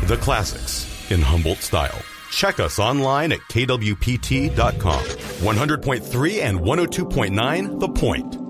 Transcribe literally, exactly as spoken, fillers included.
The classics in Humboldt style. Check us online at K W P T dot com. one hundred point three and one oh two point nine The Point.